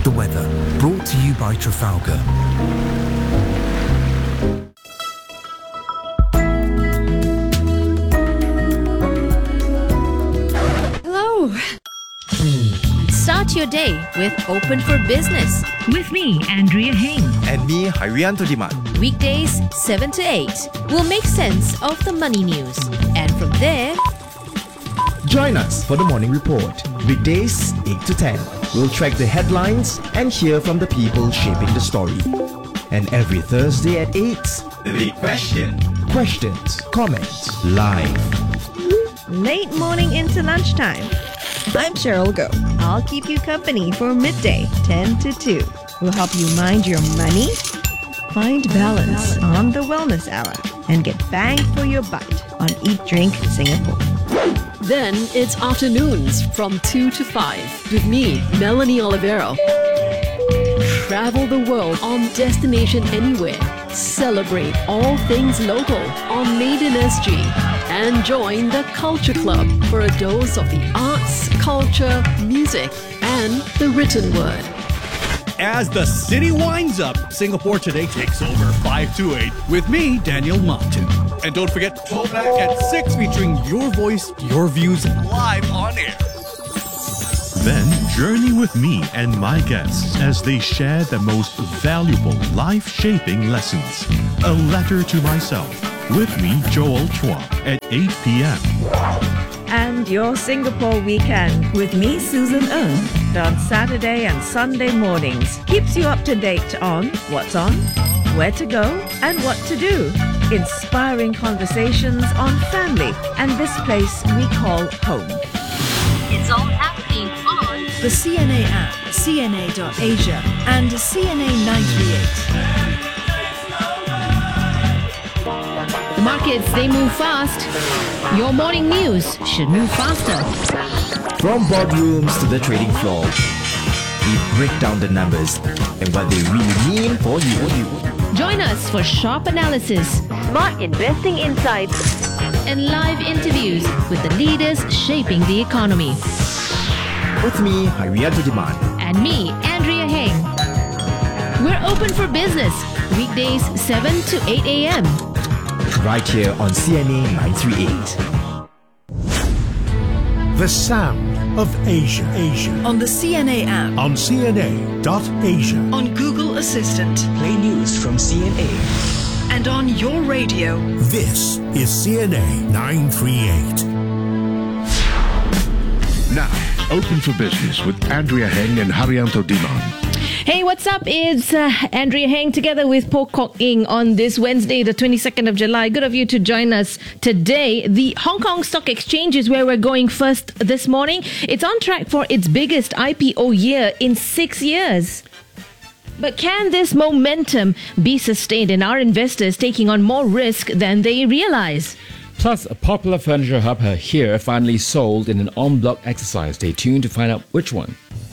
The weather, brought to you by Trafalgar. Hello. Start your day with Open for Business. With me, Andrea Heng. And me, Haryanto Diman. Weekdays 7 to 8. We'll make sense of the money news. And from there, join us for the Morning Report. Weekdays 8 to 10. We'll track the headlines and hear from the people shaping the story. And every Thursday at 8, The Big Question. questions, comments, live. Late morning into lunchtime. I'm Cheryl Go. I'll keep you company for midday, 10 to 2. We'll help you mind your money, find balance on the Wellness Hour, and get bang for your buck on Eat Drink Singapore. Then it's afternoons from 2 to 5 with me, Melanie Olivero. Travel the world on Destination Anywhere. Celebrate all things local on Made in SG. And join the Culture Club for a dose of the arts, culture, music, and the written word. As the city winds up, Singapore Today takes over 5 to 8 with me, Daniel Martin. And don't forget, Tallback at 6 featuring your voice, your views live on air. Then journey with me and my guests as they share the most valuable life-shaping lessons. A Letter to Myself. With me, Joel Chua, at 8 p.m. And your Singapore weekend with me, Susan Ng, on Saturday and Sunday mornings. Keeps you up to date on what's on, where to go, and what to do. Inspiring conversations on family and this place we call home. it's all happening on The CNA app, CNA.Asia, and CNA 938. the markets. They move fast. Your morning news should move faster. From boardrooms to the trading floor, we break down the numbers and what they really mean for you. Join us for sharp analysis, Smart investing insights. and live interviews with the leaders shaping the economy. With me, Haryanto Diman. And me, Andrea Heng. We're open for business. Weekdays 7 to 8 a.m. Right here on CNA 938. The Sound of Asia. On the CNA app, On CNA.Asia. on Google Assistant, Play news from CNA. and on your radio. This is CNA 938. Now, Open for Business with Andrea Heng and Haryanto Diman. Hey, what's up? It's Andrea Heng together with Po Kok Ing on this Wednesday, the 22nd of July. Good of you to join us today. The Hong Kong Stock Exchange is where we're going first this morning. It's on track for its biggest IPO year in 6 years. But can this momentum be sustained, and are investors taking on more risk than they realize? Plus, a popular furniture hub here finally sold in an en bloc exercise. Stay tuned to find out which one.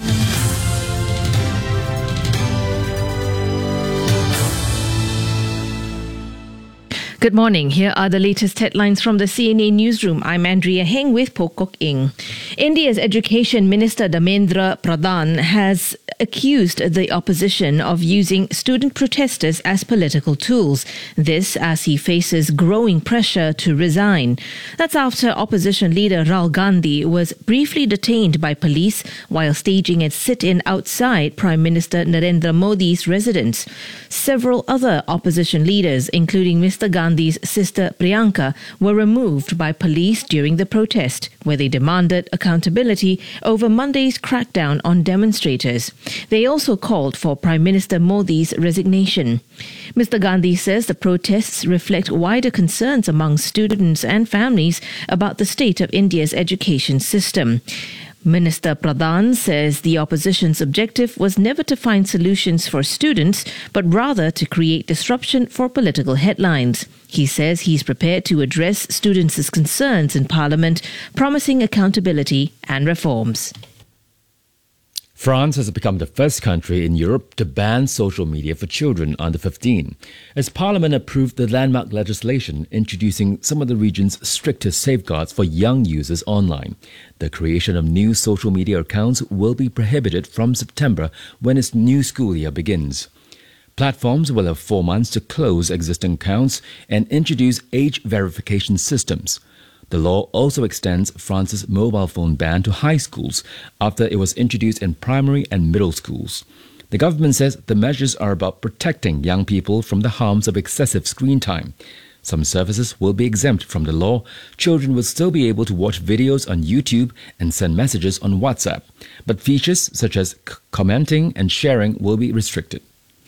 Good morning. Here are the latest headlines from the CNA newsroom. I'm Andrea Heng with Po Kok Ing. India's Education Minister Dharmendra Pradhan has accused the opposition of using student protesters as political tools. This as he faces growing pressure to resign. That's after opposition leader Rahul Gandhi was briefly detained by police while staging a sit-in outside Prime Minister Narendra Modi's residence. Several other opposition leaders, including Mr. Gandhi's sister Priyanka, were removed by police during the protest, where they demanded accountability over Monday's crackdown on demonstrators. They also called for Prime Minister Modi's resignation. Mr. Gandhi says the protests reflect wider concerns among students and families about the state of India's education system. Minister Pradhan says the opposition's objective was never to find solutions for students, but rather to create disruption for political headlines. He says he's prepared to address students' concerns in Parliament, promising accountability and reforms. France has become the first country in Europe to ban social media for children under 15, as Parliament approved the landmark legislation introducing some of the region's strictest safeguards for young users online. The creation of new social media accounts will be prohibited from September when its new school year begins. Platforms will have 4 months to close existing accounts and introduce age verification systems. The law also extends France's mobile phone ban to high schools after it was introduced in primary and middle schools. The government says the measures are about protecting young people from the harms of excessive screen time. Some services will be exempt from the law. Children will still be able to watch videos on YouTube and send messages on WhatsApp, but features such as commenting and sharing will be restricted.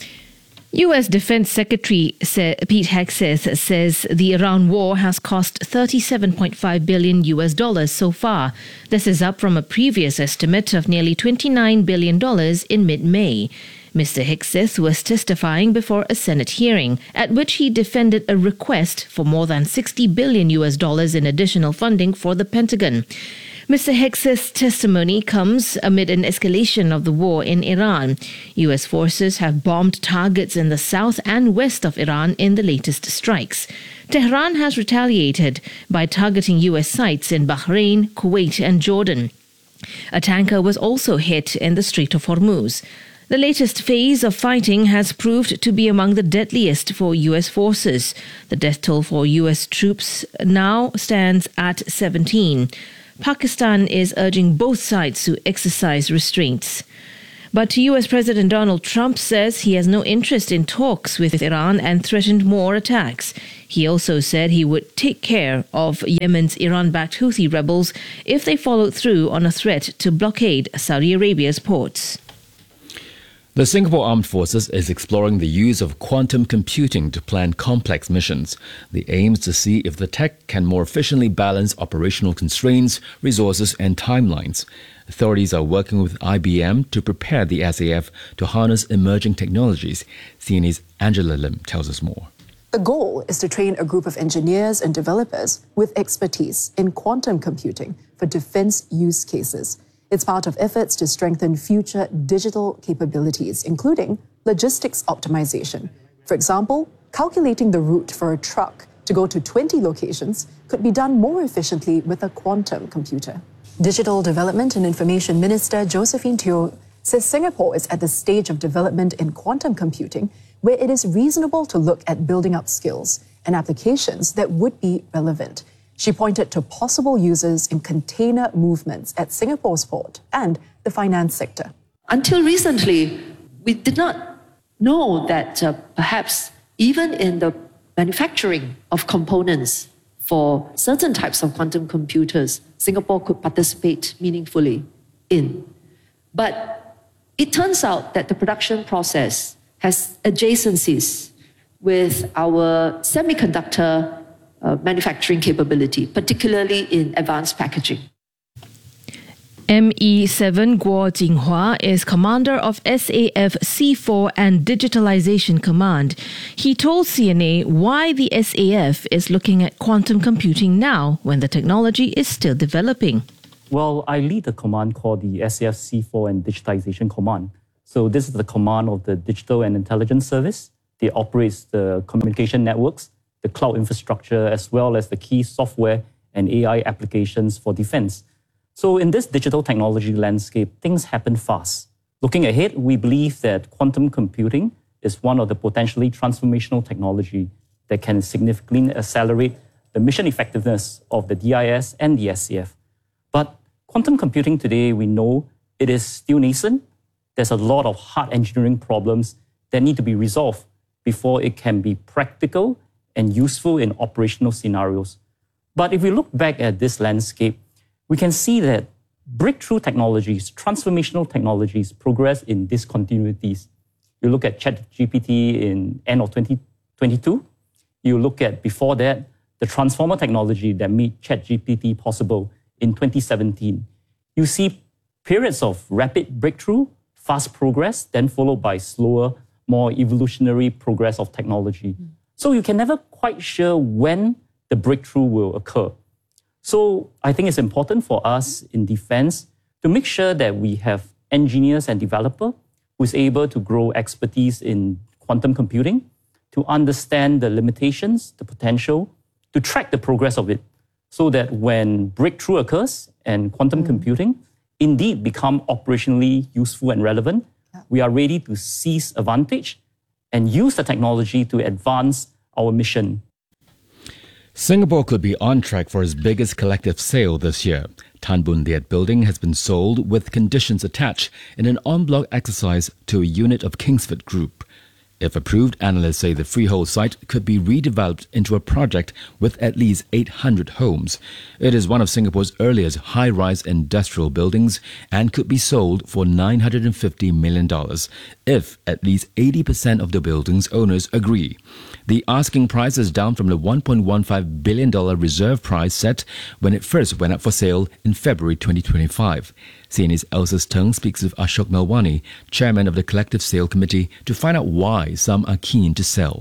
U.S. Defense Secretary Pete Hegseth says the Iran war has cost $37.5 billion so far. This is up from a previous estimate of nearly $29 billion in mid-May. Mr. Hegseth was testifying before a Senate hearing, at which he defended a request for more than $60 billion in additional funding for the Pentagon. Mr. Hegseth's testimony comes amid an escalation of the war in Iran. U.S. forces have bombed targets in the south and west of Iran in the latest strikes. Tehran has retaliated by targeting U.S. sites in Bahrain, Kuwait and Jordan. A tanker was also hit in the Strait of Hormuz. The latest phase of fighting has proved to be among the deadliest for U.S. forces. The death toll for U.S. troops now stands at 17. Pakistan is urging both sides to exercise restraints. But U.S. President Donald Trump says he has no interest in talks with Iran and threatened more attacks. He also said he would take care of Yemen's Iran-backed Houthi rebels if they followed through on a threat to blockade Saudi Arabia's ports. The Singapore Armed Forces is exploring the use of quantum computing to plan complex missions. The aim is to see if the tech can more efficiently balance operational constraints, resources and timelines. Authorities are working with IBM to prepare the SAF to harness emerging technologies. CNA's Angela Lim tells us more. The goal is to train a group of engineers and developers with expertise in quantum computing for defense use cases. It's part of efforts to strengthen future digital capabilities, including logistics optimization. For example, calculating the route for a truck to go to 20 locations could be done more efficiently with a quantum computer. Digital Development and Information Minister Josephine Teo says Singapore is at the stage of development in quantum computing where it is reasonable to look at building up skills and applications that would be relevant. She pointed to possible uses in container movements at Singapore's port and the finance sector. Until recently, we did not know that perhaps even in the manufacturing of components for certain types of quantum computers, Singapore could participate meaningfully in. But it turns out that the production process has adjacencies with our semiconductor manufacturing capability, particularly in advanced packaging. ME7 Guo Jinghua is commander of SAF C4 and Digitalization Command. He told CNA why the SAF is looking at quantum computing now when the technology is still developing. Well, I lead a command called the SAF C4 and Digitization Command. So this is the command of the Digital and Intelligence Service. It operates the communication networks, the cloud infrastructure, as well as the key software and AI applications for defense. So in this digital technology landscape, things happen fast. Looking ahead, we believe that quantum computing is one of the potentially transformational technology that can significantly accelerate the mission effectiveness of the DIS and the SAF. But quantum computing today, we know it is still nascent. There's a lot of hard engineering problems that need to be resolved before it can be practical and useful in operational scenarios. But if we look back at this landscape, we can see that breakthrough technologies, transformational technologies, progress in discontinuities. You look at ChatGPT in end of 2022. You look at, before that, the transformer technology that made ChatGPT possible in 2017. You see periods of rapid breakthrough, fast progress, then followed by slower, more evolutionary progress of technology. So you can never quite sure when the breakthrough will occur. So I think it's important for us in defense to make sure that we have engineers and developer who is able to grow expertise in quantum computing, to understand the limitations, the potential, to track the progress of it, so that when breakthrough occurs and quantum computing indeed become operationally useful and relevant, we are ready to seize advantage and use the technology to advance our mission. Singapore could be on track for its biggest collective sale this year. Tan Boon Liat building has been sold with conditions attached in an en bloc exercise to a unit of Kingsford Group. If approved, analysts say the freehold site could be redeveloped into a project with at least 800 homes. It is one of Singapore's earliest high-rise industrial buildings and could be sold for $950 million if at least 80% of the building's owners agree. The asking price is down from the $1.15 billion reserve price set when it first went up for sale in February 2025. CNA's Elsa Teng speaks with Ashok Melwani, chairman of the Collective Sale Committee, to find out why some are keen to sell.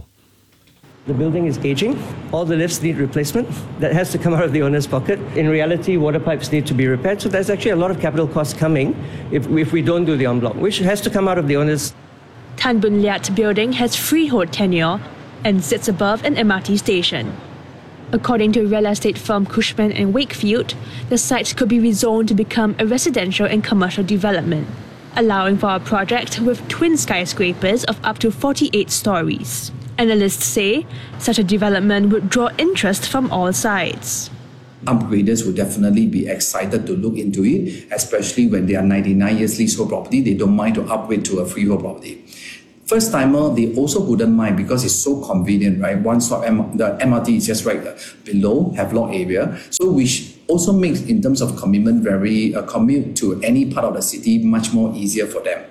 The building is aging. All the lifts need replacement. That has to come out of the owner's pocket. In reality, water pipes need to be repaired. So there's actually a lot of capital costs coming if we don't do the en bloc, which has to come out of the owner's. Tan Boon Liat building has freehold tenure and sits above an MRT station. According to real estate firm Cushman & Wakefield, the site could be rezoned to become a residential and commercial development, allowing for a project with twin skyscrapers of up to 48 stories. Analysts say such a development would draw interest from all sides. Upgraders would definitely be excited to look into it, especially when they are 99 years leasehold property. They don't mind to upgrade to a freehold property. First timer, they also wouldn't mind because it's so convenient, right? One stop, the MRT is just right below, Havelock area. So which also makes, in terms of commitment, commute to any part of the city much more easier for them.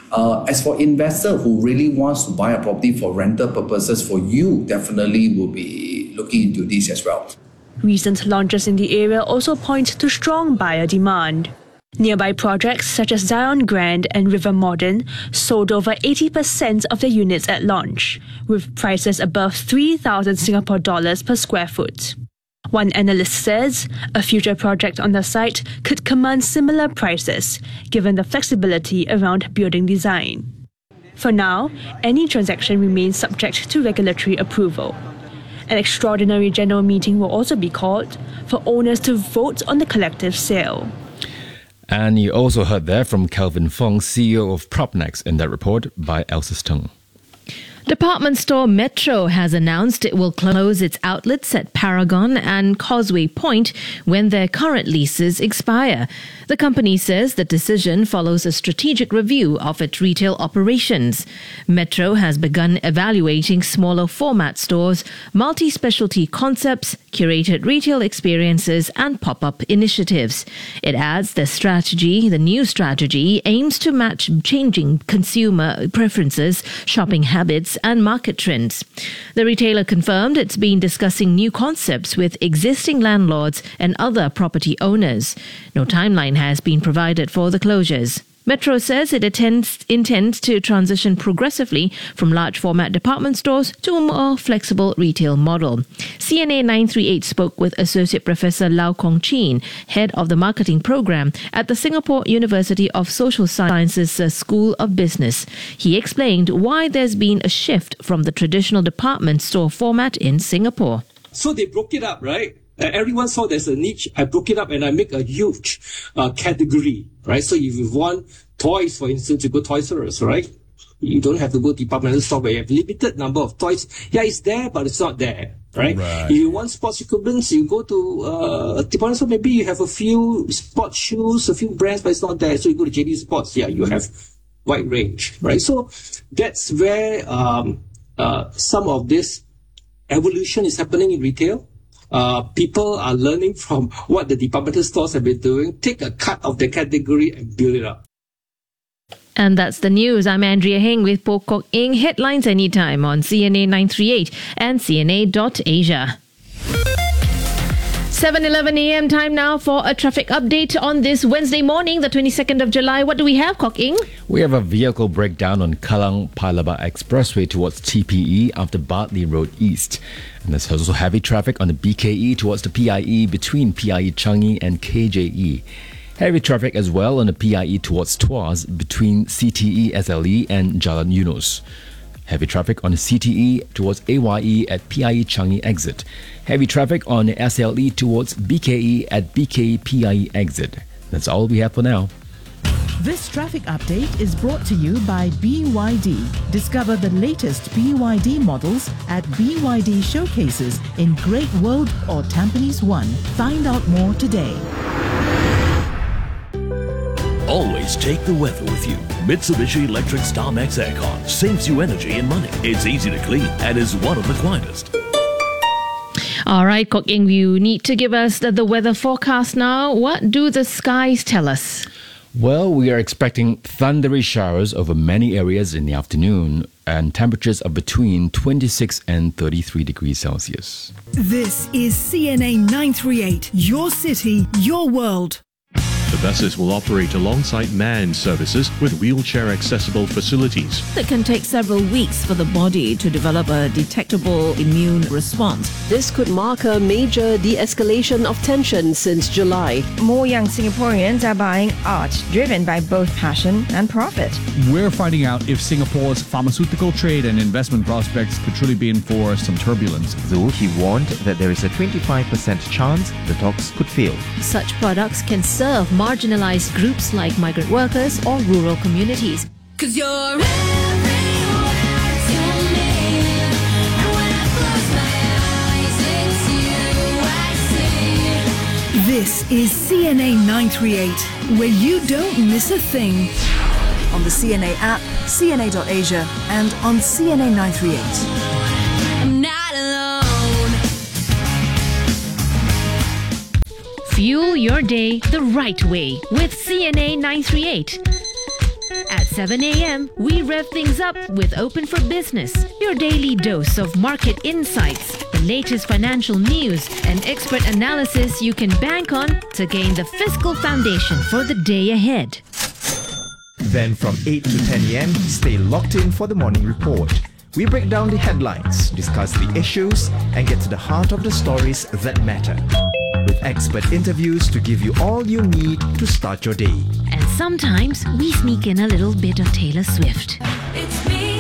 As for investor who really wants to buy a property for rental purposes, for you, definitely will be looking into this as well. Recent launches in the area also point to strong buyer demand. Nearby projects such as Zion Grand and River Modern sold over 80% of their units at launch, with prices above 3,000 Singapore dollars per square foot. One analyst says a future project on the site could command similar prices, given the flexibility around building design. For now, any transaction remains subject to regulatory approval. An extraordinary general meeting will also be called for owners to vote on the collective sale. And you also heard there from Kelvin Fong, CEO of Propnex, in that report by Elsa Teng. Department store Metro has announced it will close its outlets at Paragon and Causeway Point when their current leases expire. The company says the decision follows a strategic review of its retail operations. Metro has begun evaluating smaller format stores, multi-specialty concepts, curated retail experiences and pop-up initiatives. It adds the new strategy aims to match changing consumer preferences, shopping habits and market trends. The retailer confirmed it's been discussing new concepts with existing landlords and other property owners. No timeline has been provided for the closures. Metro says it intends to transition progressively from large format department stores to a more flexible retail model. CNA 938 spoke with Associate Professor Lau Kong Chin, head of the marketing program at the Singapore University of Social Sciences School of Business. He explained why there's been a shift from the traditional department store format in Singapore. So they broke it up, right? Everyone saw there's a niche. I broke it up and I make a huge category, right? So if you want toys, for instance, you go Toys R Us, right? You don't have to go departmental store where you have limited number of toys. Yeah, it's there, but it's not there, right? If you want sports equipment, you go to a department store. Maybe you have a few sports shoes, a few brands, but it's not there. So you go to JD Sports. Yeah, you have wide range, right? So that's where some of this evolution is happening in retail. People are learning from what the departmental stores have been doing, take a cut of the category and build it up. And that's the news. I'm Andrea Heng with Poh Kok Ing. Headlines anytime on CNA 938 and CNA.Asia. 7:11 a.m. time now for a traffic update on this Wednesday morning, the 22nd of July. What do we have, Kok Ing? We have a vehicle breakdown on Kallang Paya Expressway towards TPE after Bartley Road East. And there's also heavy traffic on the BKE towards the PIE between PIE Changi and KJE. Heavy traffic as well on the PIE towards Tuas between CTE SLE and Jalan Yunus. Heavy traffic on the CTE towards AYE at PIE Changi exit. Heavy traffic on the SLE towards BKE at BKE PIE exit. That's all we have for now. This traffic update is brought to you by BYD. Discover the latest BYD models at BYD showcases in Great World or Tampines 1. Find out more today. Always take the weather with you. Mitsubishi Electric Starmax Aircon saves you energy and money. It's easy to clean and is one of the quietest. All right, Kok Ing, you need to give us the weather forecast now. What do the skies tell us? Well, we are expecting thundery showers over many areas in the afternoon and temperatures of between 26 and 33 degrees Celsius. This is CNA 938, your city, your world. The buses will operate alongside manned services with wheelchair-accessible facilities. It can take several weeks for the body to develop a detectable immune response. This could mark a major de-escalation of tension since July. More young Singaporeans are buying art, driven by both passion and profit. We're finding out if Singapore's pharmaceutical trade and investment prospects could truly be in for some turbulence. Though he warned that there is a 25% chance the talks could fail. Such products can serve marginalized groups like migrant workers or rural communities. 'Cause you're everywhere to me, and when I close my eyes, it's you I see. This is CNA 938, where you don't miss a thing. On the CNA app, CNA.Asia, and on CNA 938. I'm not alone. Fuel your day the right way with CNA 938. At 7 a.m., we rev things up with Open for Business, your daily dose of market insights, the latest financial news, and expert analysis you can bank on to gain the fiscal foundation for the day ahead. Then from 8 to 10 a.m., stay locked in for the morning report. We break down the headlines, discuss the issues, and get to the heart of the stories that matter. With expert interviews to give you all you need to start your day. And sometimes we sneak in a little bit of Taylor Swift. It's me.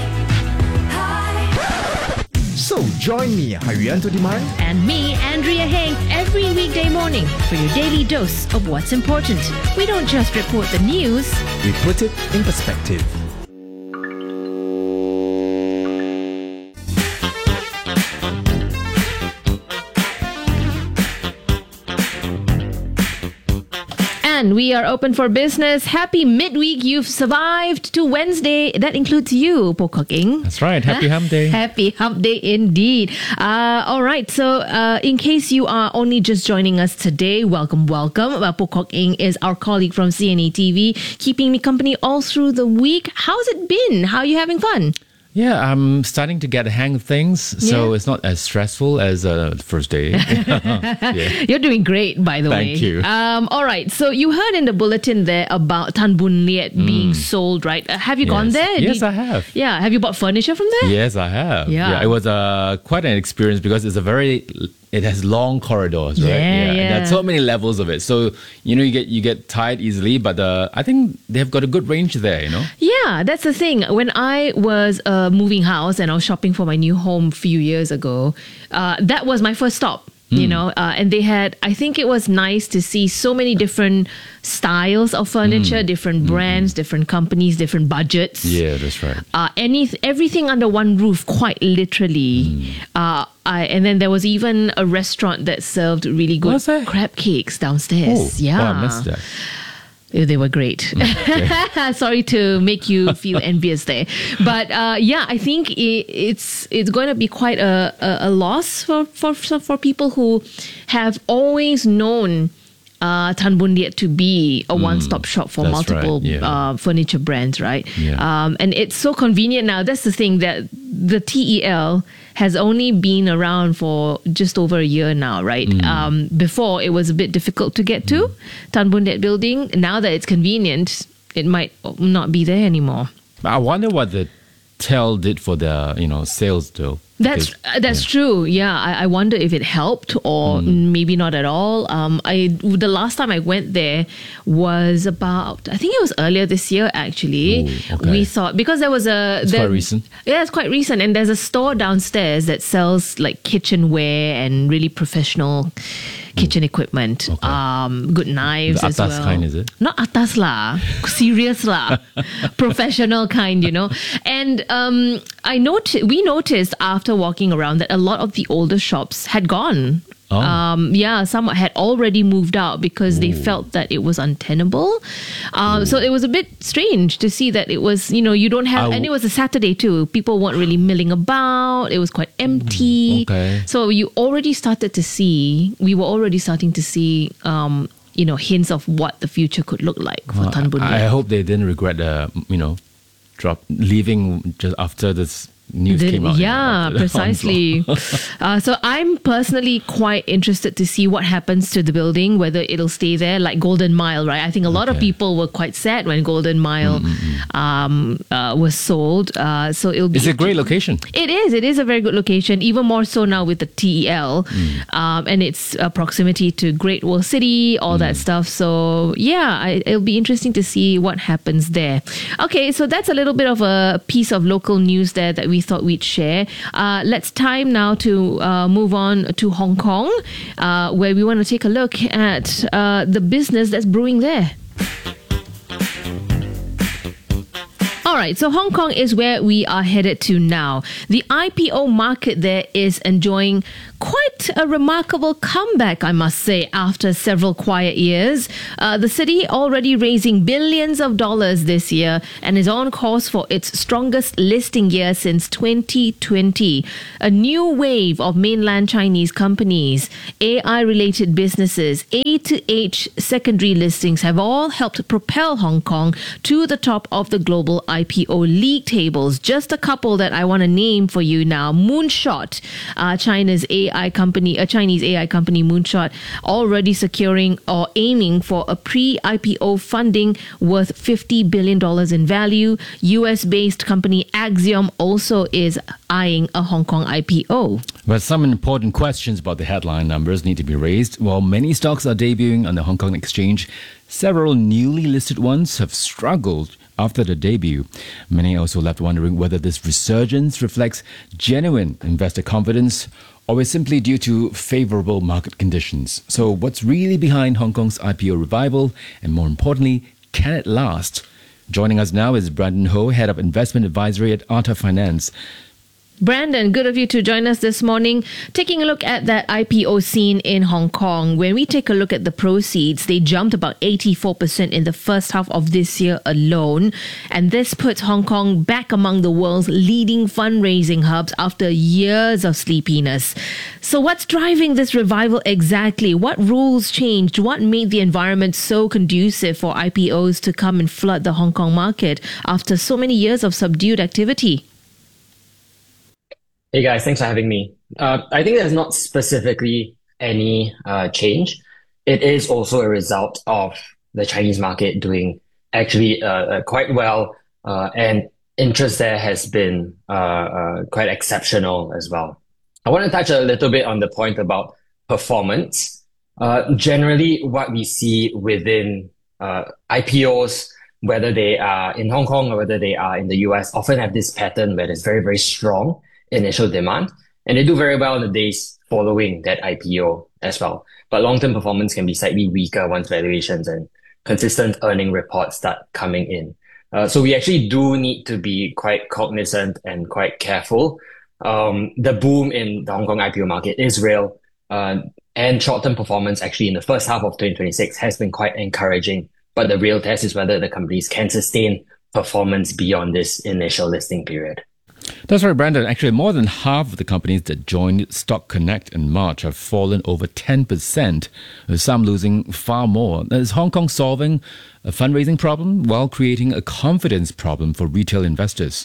Hi. So join me, Haryanto Demand, and me, Andrea Heng, every weekday morning for your daily dose of what's important. We don't just report the news, we put it in perspective. And we are open for business. Happy midweek. You've survived to Wednesday. That includes you, Po Kok Ing. That's right. Happy hump day. Happy hump day indeed. All right. So in case you are only just joining us today, welcome. Po Kok Ing is our colleague from CNA TV, keeping me company all through the week. How's it been? How are you having fun? Yeah, I'm starting to get the hang of things, so it's not as stressful as the first day. Yeah. You're doing great, by the way. Thank you. All right, so you heard in the bulletin there about Tan Boon Liat being sold, right? Have you gone there? Yes, I have. Yeah, have you bought furniture from there? Yes, I have. Yeah. It was quite an experience because it has long corridors, right? Yeah. And there's so many levels of it. So, you get tired easily, but I think they've got a good range there, Yeah, that's the thing. When I was moving house and I was shopping for my new home a few years ago, that was my first stop. And they had, I think it was nice to see so many different styles of furniture, different brands, different companies, different budgets. Yeah, that's right. Everything under one roof, quite literally. And then there was even a restaurant that served really good crab cakes downstairs. I missed that. They were great. Sorry to make you feel envious there. But I think it's going to be quite a loss for people who have always known Tan Boon Liat to be a one-stop shop for multiple furniture brands, right? Yeah. And it's so convenient now. That's the thing, that the TEL has only been around for just over a year now, right? Before, it was a bit difficult to get to Tan Boon Liat building. Now that it's convenient, it might not be there anymore. I wonder what the TEL did for their, sales though. That's true. Yeah, I wonder if it helped or maybe not at all. The last time I went there was about, I think it was earlier this year actually. Ooh, okay. We thought, because there was It's quite recent. Yeah, it's quite recent, and there's a store downstairs that sells like kitchenware and really professional kitchen equipment. Good knives The as atas well. kind, is it? Not atas lah, serious lah, professional kind, And we noticed after walking around that a lot of the older shops had gone. Some had already moved out because they felt that it was untenable. So it was a bit strange to see that it was, you don't have, and it was a Saturday too. People weren't really milling about. It was quite empty. Okay. So we were already starting to see, hints of what the future could look like for Tan Boon I Yat. hope they didn't regret, leaving just after this news came out. Yeah, precisely. So I'm personally quite interested to see what happens to the building, whether it'll stay there like Golden Mile, right? I think a lot of people were quite sad when Golden Mile was sold. So it'll be... It's a great location. It is a very good location, even more so now with the TEL and its proximity to Great Wall City, all that stuff. So yeah, it'll be interesting to see what happens there. Okay, so that's a little bit of a piece of local news there that we thought we'd share. Let's time now to move on to Hong Kong, where we want to take a look at the business that's brewing there. All right, so Hong Kong is where we are headed to now. The IPO market there is enjoying quite a remarkable comeback, I must say, after several quiet years. The city already raising billions of dollars this year and is on course for its strongest listing year since 2020. A new wave of mainland Chinese companies, AI-related businesses, A2H secondary listings have all helped propel Hong Kong to the top of the global IPO league tables. Just a couple that I want to name for you now. Moonshot, Chinese AI company, a Chinese AI company, Moonshot, already securing or aiming for a pre-IPO funding worth $50 billion in value. US-based company Axiom also is eyeing a Hong Kong IPO. But some important questions about the headline numbers need to be raised. While many stocks are debuting on the Hong Kong Exchange, several newly listed ones have struggled after the debut. Many also left wondering whether this resurgence reflects genuine investor confidence or is simply due to favorable market conditions. So what's really behind Hong Kong's IPO revival, and more importantly, can it last? Joining us now is Brandon Ho, Head of Investment Advisory at Arta Finance. Brandon, good of you to join us this morning. Taking a look at that IPO scene in Hong Kong, when we take a look at the proceeds, they jumped about 84% in the first half of this year alone. And this puts Hong Kong back among the world's leading fundraising hubs after years of sleepiness. So what's driving this revival exactly? What rules changed? What made the environment so conducive for IPOs to come and flood the Hong Kong market after so many years of subdued activity? Hey guys, thanks for having me. I think there's not specifically any change. It is also a result of the Chinese market doing actually quite well, and interest there has been quite exceptional as well. I want to touch a little bit on the point about performance. Generally, what we see within IPOs, whether they are in Hong Kong or whether they are in the US, often have this pattern where there's very, very strong initial demand, and they do very well in the days following that IPO as well. But long-term performance can be slightly weaker once valuations and consistent earning reports start coming in. So we actually do need to be quite cognizant and quite careful. The boom in the Hong Kong IPO market is real, and short-term performance actually in the first half of 2026 has been quite encouraging. But the real test is whether the companies can sustain performance beyond this initial listing period. That's right, Brandon. Actually, more than half of the companies that joined Stock Connect in March have fallen over 10%, with some losing far more. Is Hong Kong solving a fundraising problem while creating a confidence problem for retail investors?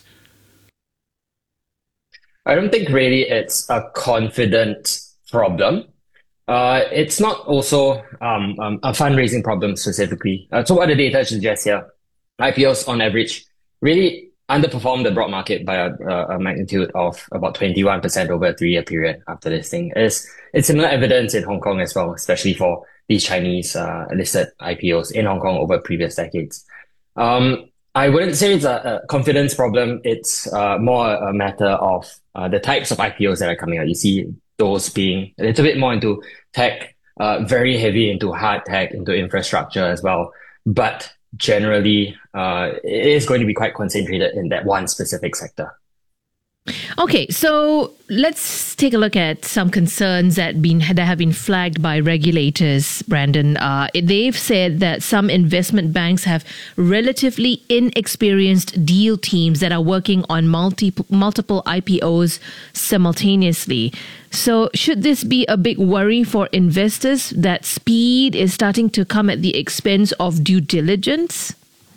I don't think really it's a confident problem. It's not also a fundraising problem specifically. So what the data suggests here, IPOs on average really underperformed the broad market by a magnitude of about 21% over a 3-year period after listing. It's similar evidence in Hong Kong as well, especially for these Chinese listed IPOs in Hong Kong over previous decades. I wouldn't say it's a confidence problem. It's more a matter of the types of IPOs that are coming out. You see those being a little bit more into tech, very heavy into hard tech, into infrastructure as well. But generally, it is going to be quite concentrated in that one specific sector. Okay, so let's take a look at some concerns that have been flagged by regulators, Brandon. They've said that some investment banks have relatively inexperienced deal teams that are working on multiple IPOs simultaneously. So should this be a big worry for investors that speed is starting to come at the expense of due diligence?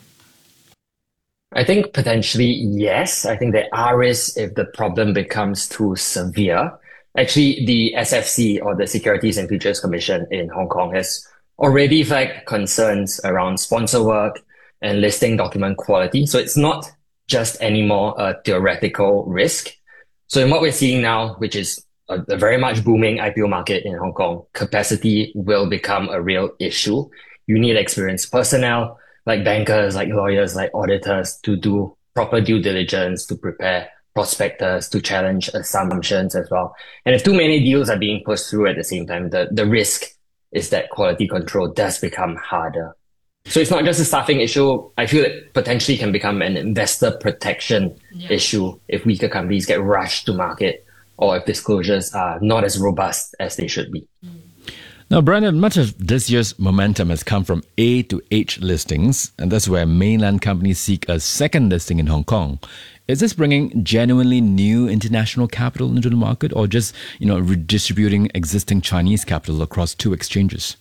I think potentially yes. I think there are risks if the problem becomes too severe. Actually, the SFC, or the Securities and Futures Commission in Hong Kong, has already flagged concerns around sponsor work and listing document quality. So it's not just anymore a theoretical risk. So in what we're seeing now, which is a very much booming IPO market in Hong Kong, capacity will become a real issue. You need experienced personnel, like bankers, like lawyers, like auditors, to do proper due diligence, to prepare prospectus, to challenge assumptions as well. And if too many deals are being pushed through at the same time, the risk is that quality control does become harder. So it's not just a staffing issue. I feel it potentially can become an investor protection issue if weaker companies get rushed to market, or if disclosures are not as robust as they should be. Now, Brandon, much of this year's momentum has come from A to H listings, and that's where mainland companies seek a second listing in Hong Kong. Is this bringing genuinely new international capital into the market, or just, redistributing existing Chinese capital across two exchanges?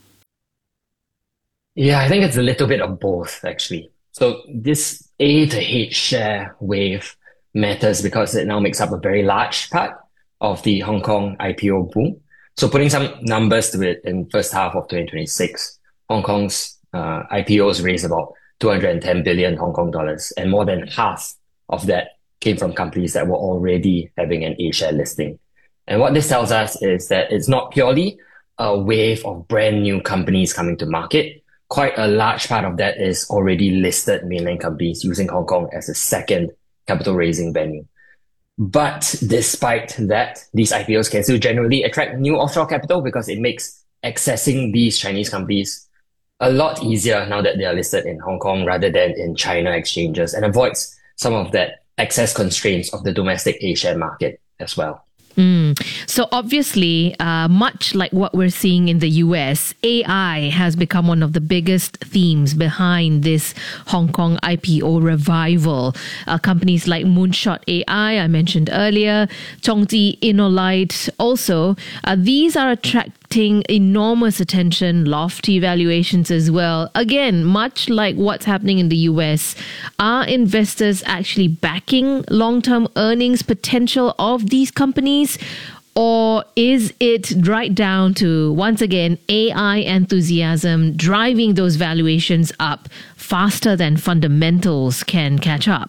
Yeah, I think it's a little bit of both, actually. So this A to H share wave matters because it now makes up a very large part of the Hong Kong IPO boom. So putting some numbers to it, in first half of 2026, Hong Kong's IPOs raised about 210 billion Hong Kong dollars, and more than half of that came from companies that were already having an A-share listing. And what this tells us is that it's not purely a wave of brand new companies coming to market. Quite a large part of that is already listed mainland companies using Hong Kong as a second capital raising venue. But despite that, these IPOs can still generally attract new offshore capital because it makes accessing these Chinese companies a lot easier now that they are listed in Hong Kong rather than in China exchanges, and avoids some of that access constraints of the domestic A-share market as well. So obviously, much like what we're seeing in the US, AI has become one of the biggest themes behind this Hong Kong IPO revival. Companies like Moonshot AI, I mentioned earlier, Zhongji InnoLight also, these are attracting enormous attention, lofty valuations as well. Again, much like what's happening in the US, are investors actually backing long-term earnings potential of these companies? Or is it right down to, once again, AI enthusiasm driving those valuations up faster than fundamentals can catch up?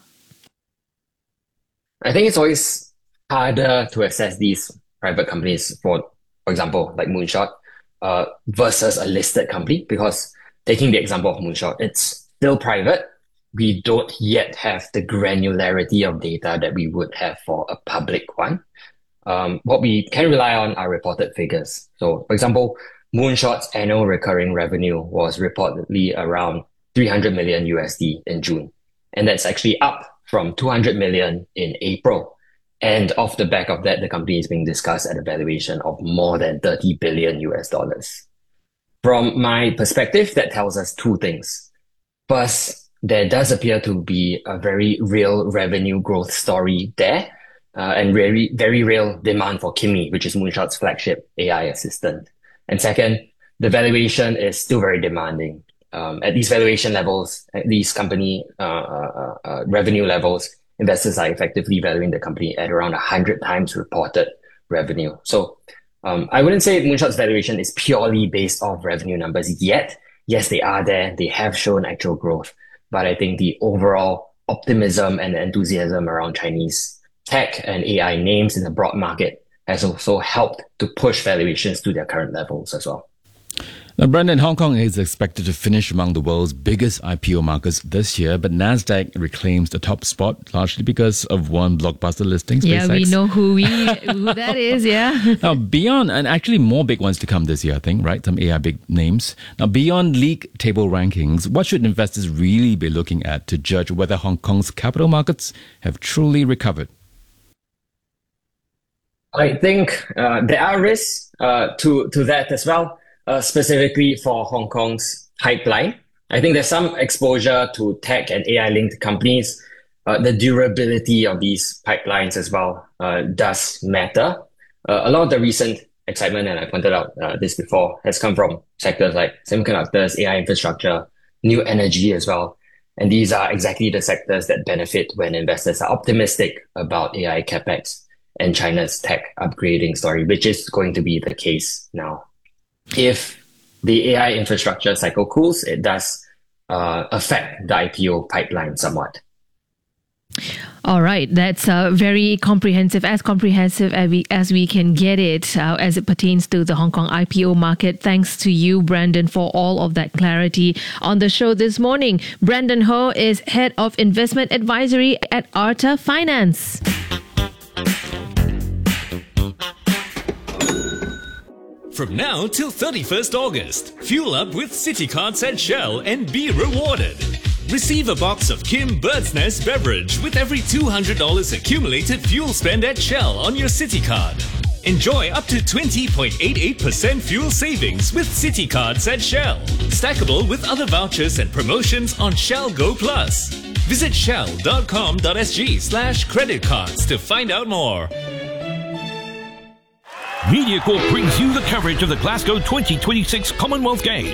I think it's always harder to assess these private companies, for example, like Moonshot, versus a listed company, because taking the example of Moonshot, it's still private. We don't yet have the granularity of data that we would have for a public one. What we can rely on are reported figures. So, for example, Moonshot's annual recurring revenue was reportedly around 300 million USD in June. And that's actually up from 200 million in April. And off the back of that, the company is being discussed at a valuation of more than 30 billion US dollars. From my perspective, that tells us two things. First, there does appear to be a very real revenue growth story there. And very, very real demand for Kimi, which is Moonshot's flagship AI assistant. And second, the valuation is still very demanding. At these valuation levels, at these company revenue levels, investors are effectively valuing the company at around 100 times reported revenue. So I wouldn't say Moonshot's valuation is purely based off revenue numbers yet. Yes, they are there. They have shown actual growth. But I think the overall optimism and enthusiasm around Chinese tech and AI names in the broad market has also helped to push valuations to their current levels as well. Now, Brendan, Hong Kong is expected to finish among the world's biggest IPO markets this year, but Nasdaq reclaims the top spot largely because of one blockbuster listing, SpaceX. Yeah, we know who that is, yeah. Now, beyond, and actually more big ones to come this year, I think, right? Some AI big names. Now, beyond league table rankings, what should investors really be looking at to judge whether Hong Kong's capital markets have truly recovered? I think there are risks to that as well. Specifically for Hong Kong's pipeline. I think there's some exposure to tech and AI-linked companies. The durability of these pipelines as well does matter. A lot of the recent excitement, and I pointed out this before, has come from sectors like semiconductors, AI infrastructure, new energy as well. And these are exactly the sectors that benefit when investors are optimistic about AI capex and China's tech upgrading story, which is going to be the case now. If the AI infrastructure cycle cools, it does affect the IPO pipeline somewhat. All right, that's very comprehensive as we can get it as it pertains to the Hong Kong IPO market. Thanks to you, Brandon, for all of that clarity on the show this morning. Brandon Ho is Head of Investment Advisory at Arta Finance. From now till 31st August, fuel up with City Cards at Shell and be rewarded. Receive a box of Kim Bird's Nest beverage with every $200 accumulated fuel spend at Shell on your City Card. Enjoy up to 20.88% fuel savings with City Cards at Shell. Stackable with other vouchers and promotions on Shell Go Plus. Visit shell.com.sg/creditcards to find out more. MediaCorp brings you the coverage of the Glasgow 2026 Commonwealth Games.